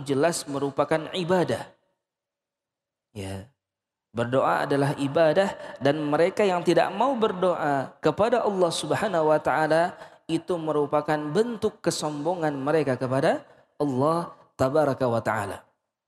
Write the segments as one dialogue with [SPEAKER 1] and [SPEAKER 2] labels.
[SPEAKER 1] jelas merupakan ibadah. Ya. Berdoa adalah ibadah, dan mereka yang tidak mau berdoa kepada Allah Subhanahu wa taala itu merupakan bentuk kesombongan mereka kepada Allah Tabaraka wa taala.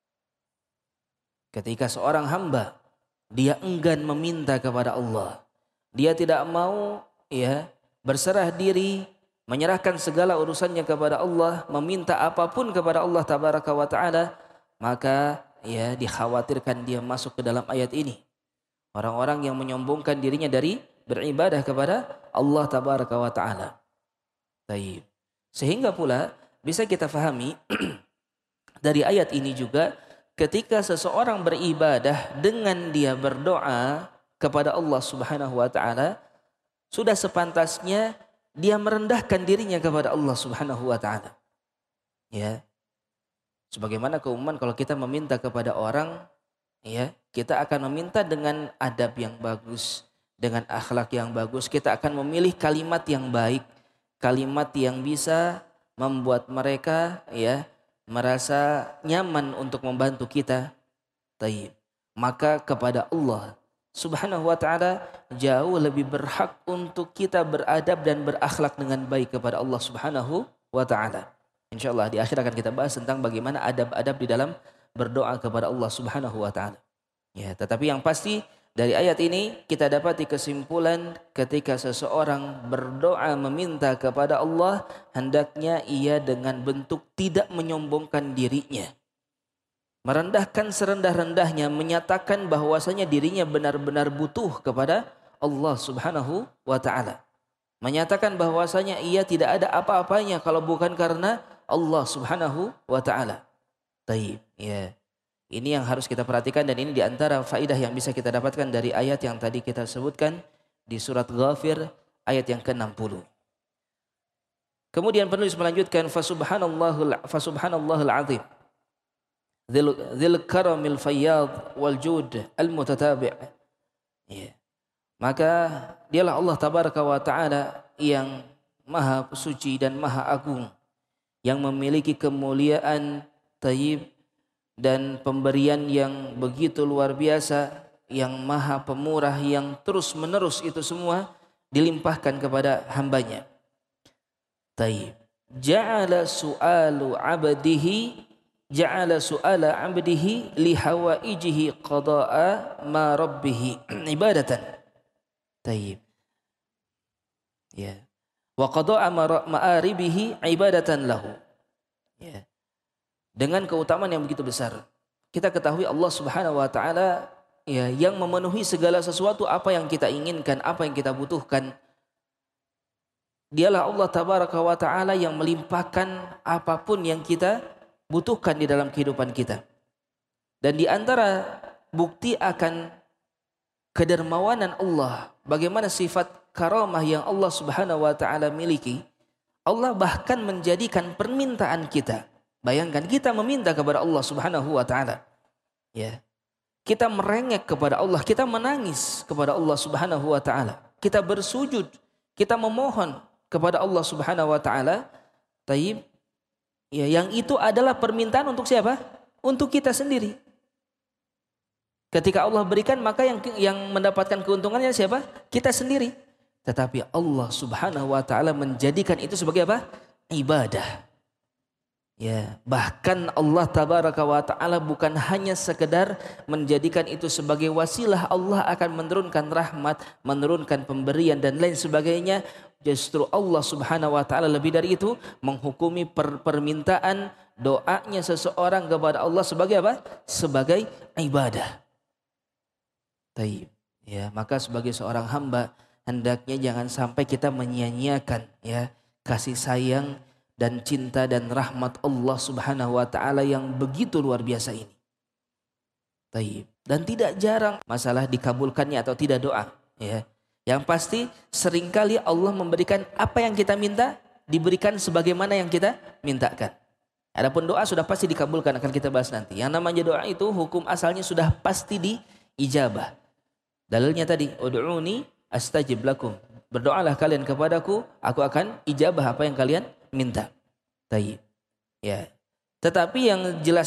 [SPEAKER 1] Ketika seorang hamba dia enggan meminta kepada Allah, dia tidak mau berserah diri, menyerahkan segala urusannya kepada Allah, meminta apapun kepada Allah Tabaraka wa taala, maka dikhawatirkan dia masuk ke dalam ayat ini. Orang-orang yang menyombongkan dirinya dari beribadah kepada Allah Tabaraka wa taala. Baik. Sehingga pula bisa kita fahami dari ayat ini juga, ketika seseorang beribadah dengan dia berdoa kepada Allah Subhanahu wa taala, sudah sepantasnya dia merendahkan dirinya kepada Allah Subhanahu wa taala. Ya. Sebagaimana keumuman kalau kita meminta kepada orang, kita akan meminta dengan adab yang bagus, dengan akhlak yang bagus. Kita akan memilih kalimat yang baik, kalimat yang bisa membuat mereka merasa nyaman untuk membantu kita. Taib. Maka kepada Allah Subhanahu wa taala jauh lebih berhak untuk kita beradab dan berakhlak dengan baik kepada Allah Subhanahu wa taala. InsyaAllah di akhir akan kita bahas tentang bagaimana adab-adab di dalam berdoa kepada Allah Subhanahu wa taala. Ya, tetapi yang pasti dari ayat ini kita dapati kesimpulan, ketika seseorang berdoa meminta kepada Allah, hendaknya ia dengan bentuk tidak menyombongkan dirinya. Merendahkan serendah-rendahnya, menyatakan bahwasanya dirinya benar-benar butuh kepada Allah Subhanahu wa taala. Menyatakan bahwasanya ia tidak ada apa-apanya kalau bukan karena Allah Subhanahu wa taala. Taib. Ya. Ini yang harus kita perhatikan, dan ini diantara faidah yang bisa kita dapatkan dari ayat yang tadi kita sebutkan di surat Ghafir ayat yang ke-60. Kemudian penulis melanjutkan fasubhanallahul azim dzil karamil fayyad wal jud al mutatabi'. Ya. Maka dialah Allah Tabaraka wa taala yang maha suci dan maha agung, yang memiliki kemuliaan, taib, dan pemberian yang begitu luar biasa, yang maha pemurah, yang terus menerus itu semua dilimpahkan kepada hambanya. Taib. Ja'ala su'ala abdihi li hawaijihi qada'a ma rabbihi ibadatan. Taib. Ya. Wa qada'a ma'aribihi ibadatan lahu. Ya. Dengan keutamaan yang begitu besar, kita ketahui Allah Subhanahu wa taala yang memenuhi segala sesuatu apa yang kita inginkan, apa yang kita butuhkan. Dialah Allah Tabaraka wa taala yang melimpahkan apapun yang kita butuhkan di dalam kehidupan kita. Dan di antara bukti akan kedermawanan Allah, bagaimana sifat karamah yang Allah Subhanahu wa taala miliki, Allah bahkan menjadikan permintaan kita. Bayangkan kita meminta kepada Allah Subhanahu wa taala. Ya. Kita merengek kepada Allah, kita menangis kepada Allah Subhanahu wa taala. Kita bersujud, kita memohon kepada Allah Subhanahu wa taala. Taib. Ya, yang itu adalah permintaan untuk siapa? Untuk kita sendiri. Ketika Allah berikan, maka yang mendapatkan keuntungannya siapa? Kita sendiri. Tetapi Allah Subhanahu wa taala menjadikan itu sebagai apa? Ibadah. Ya, bahkan Allah Tabaraka wa taala bukan hanya sekedar menjadikan itu sebagai wasilah Allah akan menurunkan rahmat, menurunkan pemberian dan lain sebagainya. Justru Allah Subhanahu wa taala lebih dari itu menghukumi permintaan doanya seseorang kepada Allah sebagai apa? Sebagai ibadah. Taib. Ya, maka sebagai seorang hamba hendaknya jangan sampai kita menyia-nyiakan kasih sayang dan cinta dan rahmat Allah Subhanahu wa taala yang begitu luar biasa ini. Taib. Dan tidak jarang masalah dikabulkannya atau tidak doa, Yang pasti seringkali Allah memberikan apa yang kita minta, diberikan sebagaimana yang kita mintakan. Adapun doa sudah pasti dikabulkan, akan kita bahas nanti. Yang namanya doa itu hukum asalnya sudah pasti diijabah. Dalilnya tadi, ud'uni astajib lakum. Berdoalah kalian kepadaku, aku akan ijabah apa yang kalian minta. Taib. Ya. Tetapi yang jelas